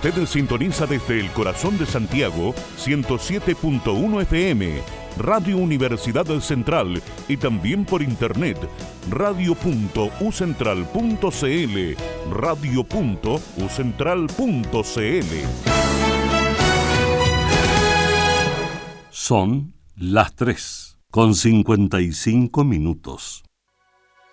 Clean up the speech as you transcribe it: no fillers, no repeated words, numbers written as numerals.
Usted sintoniza desde el corazón de Santiago 107.1 FM, Radio Universidad Central, y también por internet radio.ucentral.cl, radio.ucentral.cl. Son las 3:55.